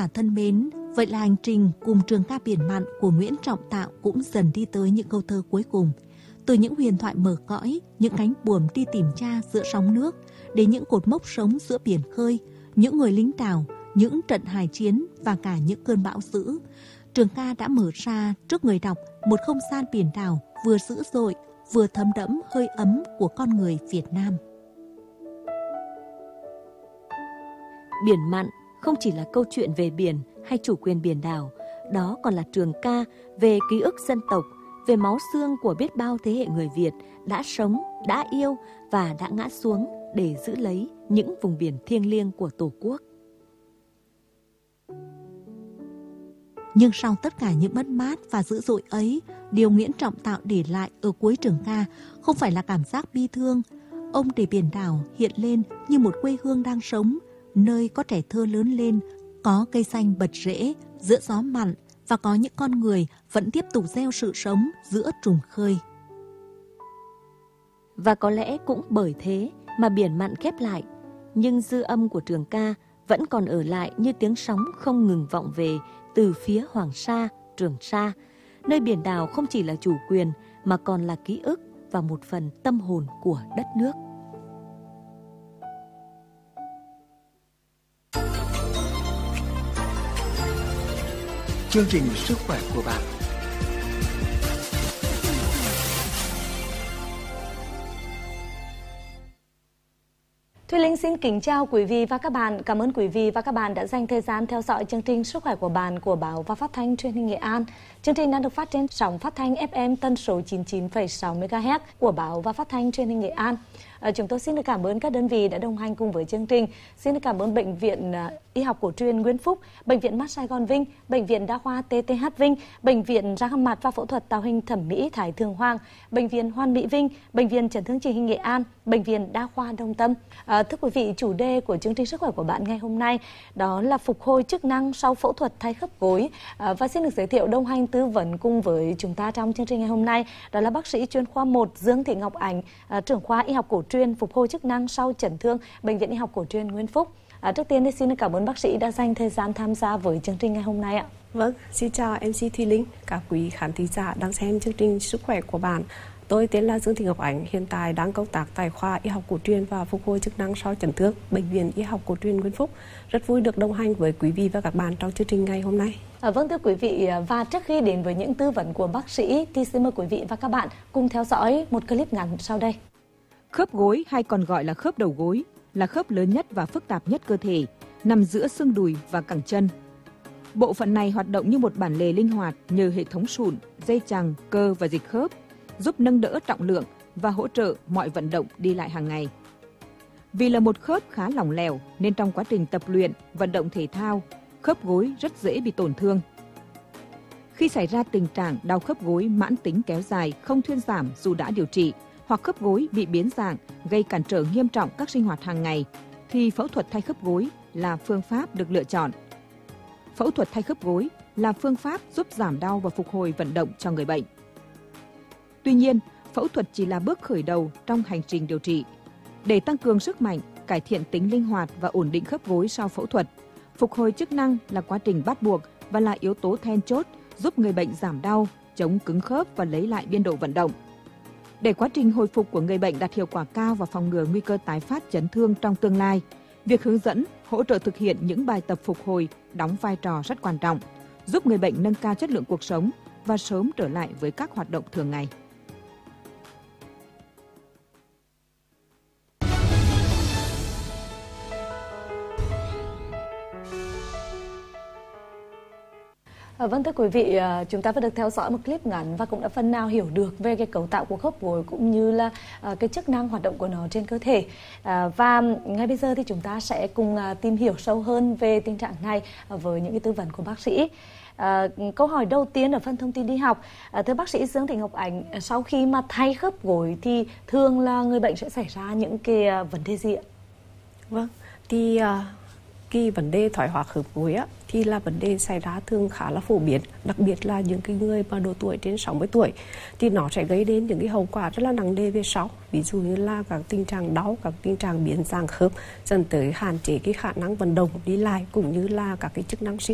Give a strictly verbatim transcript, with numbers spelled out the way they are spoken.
giả thân mến, vậy là hành trình cùng trường ca Biển Mặn của Nguyễn Trọng Tạo cũng dần đi tới những câu thơ cuối cùng. Từ những huyền thoại mở cõi, những cánh buồm đi tìm cha giữa sóng nước, đến những cột mốc sống giữa biển khơi, những người lính đảo, những trận hài chiến và cả những cơn bão dữ, trường ca đã mở ra trước người đọc một không gian biển đảo vừa dữ dội, vừa thấm đẫm hơi ấm của con người Việt Nam. Biển Mặn không chỉ là câu chuyện về biển hay chủ quyền biển đảo, đó còn là trường ca về ký ức dân tộc, về máu xương của biết bao thế hệ người Việt đã sống, đã yêu và đã ngã xuống để giữ lấy những vùng biển thiêng liêng của Tổ quốc. Nhưng sau tất cả những mất mát và dữ dội ấy, điều Nguyễn Trọng Tạo để lại ở cuối trường ca không phải là cảm giác bi thương. Ông để biển đảo hiện lên như một quê hương đang sống, nơi có trẻ thơ lớn lên, có cây xanh bật rễ giữa gió mặn và có những con người vẫn tiếp tục gieo sự sống giữa trùng khơi. Và có lẽ cũng bởi thế mà Biển Mặn khép lại, nhưng dư âm của trường ca vẫn còn ở lại như tiếng sóng không ngừng vọng về từ phía Hoàng Sa, Trường Sa, nơi biển đảo không chỉ là chủ quyền mà còn là ký ức và một phần tâm hồn của đất nước. Chương trình Sức khỏe của bạn. Thùy Linh xin kính chào quý vị và các bạn. Cảm ơn quý vị và các bạn đã dành thời gian theo dõi chương trình Sức khỏe của bạn của Báo và Phát thanh Truyền hình Nghệ An. Chương trình đang được phát trên sóng phát thanh ép em tần số chín mươi chín phẩy sáu mê ga héc của Báo và Phát thanh Truyền hình Nghệ An. À, chúng tôi xin được cảm ơn các đơn vị đã đồng hành cùng với chương trình. Xin được cảm ơn Bệnh viện uh, Y học cổ truyền Nguyễn Phúc, Bệnh viện Mắt Sài Gòn Vinh, Bệnh viện Đa khoa tê tê hát Vinh, Bệnh viện Răng mặt và Phẫu thuật Tạo hình Thẩm mỹ Thái Thượng Hoàng, Bệnh viện Hoàn Mỹ Vinh, Bệnh viện Chấn thương Chỉnh hình Nghệ An, Bệnh viện Đa khoa Đồng Tâm. À, thưa quý vị, chủ đề của chương trình Sức khỏe của bạn ngày hôm nay đó là phục hồi chức năng sau phẫu thuật thay khớp gối. À, và xin được giới thiệu đồng hành tư vấn cùng với chúng ta trong chương trình ngày hôm nay đó là bác sĩ chuyên khoa một Dương Thị Ngọc Ánh, à, trưởng khoa Y học cổ truyền phục hồi chức năng sau chấn thương, Bệnh viện Y học cổ truyền Nguyễn Phúc. À, trước tiên thì xin cảm ơn bác sĩ đã dành thời gian tham gia với chương trình ngày hôm nay ạ. Vâng, xin chào em xê Thùy Linh, các quý khán thính giả đang xem chương trình Sức khỏe của bạn. Tôi tên là Dương Thị Ngọc Ánh, hiện tại đang công tác tại khoa Y học cổ truyền và phục hồi chức năng sau chấn thương, Bệnh viện Y học cổ truyền Nguyễn Phúc. Rất vui được đồng hành với quý vị và các bạn trong chương trình ngày hôm nay. À, vâng thưa quý vị, và trước khi đến với những tư vấn của bác sĩ thì xin mời quý vị và các bạn cùng theo dõi một clip ngắn sau đây. Khớp gối hay còn gọi là khớp đầu gối là khớp lớn nhất và phức tạp nhất cơ thể, nằm giữa xương đùi và cẳng chân. Bộ phận này hoạt động như một bản lề linh hoạt nhờ hệ thống sụn, dây chằng, cơ và dịch khớp, giúp nâng đỡ trọng lượng và hỗ trợ mọi vận động đi lại hàng ngày. Vì là một khớp khá lỏng lẻo nên trong quá trình tập luyện, vận động thể thao, khớp gối rất dễ bị tổn thương. Khi xảy ra tình trạng đau khớp gối mãn tính kéo dài không thuyên giảm dù đã điều trị, hoặc khớp gối bị biến dạng gây cản trở nghiêm trọng các sinh hoạt hàng ngày, thì phẫu thuật thay khớp gối là phương pháp được lựa chọn. Phẫu thuật thay khớp gối là phương pháp giúp giảm đau và phục hồi vận động cho người bệnh. Tuy nhiên, phẫu thuật chỉ là bước khởi đầu trong hành trình điều trị. Để tăng cường sức mạnh, cải thiện tính linh hoạt và ổn định khớp gối sau phẫu thuật, phục hồi chức năng là quá trình bắt buộc và là yếu tố then chốt giúp người bệnh giảm đau, chống cứng khớp và lấy lại biên độ vận động. Để quá trình hồi phục của người bệnh đạt hiệu quả cao và phòng ngừa nguy cơ tái phát chấn thương trong tương lai, việc hướng dẫn, hỗ trợ thực hiện những bài tập phục hồi đóng vai trò rất quan trọng, giúp người bệnh nâng cao chất lượng cuộc sống và sớm trở lại với các hoạt động thường ngày. À, vâng thưa quý vị, chúng ta vừa được theo dõi một clip ngắn và cũng đã phần nào hiểu được về cái cấu tạo của khớp gối cũng như là à, cái chức năng hoạt động của nó trên cơ thể. À, và ngay bây giờ thì chúng ta sẽ cùng à, tìm hiểu sâu hơn về tình trạng này à, với những cái tư vấn của bác sĩ. À, câu hỏi đầu tiên ở phần thông tin đi học, à, thưa bác sĩ Dương Thị Ngọc Ánh, sau khi mà thay khớp gối thì thường là người bệnh sẽ xảy ra những cái à, vấn đề gì ạ? Vâng, thì uh... cái vấn đề thoái hóa khớp gối á, thì là vấn đề xảy ra thường khá là phổ biến, đặc biệt là những cái người mà độ tuổi trên sáu mươi tuổi thì nó sẽ gây đến những cái hậu quả rất là nặng nề về sau, ví dụ như là các tình trạng đau, các tình trạng biến dạng khớp dẫn tới hạn chế cái khả năng vận động đi lại cũng như là các cái chức năng sinh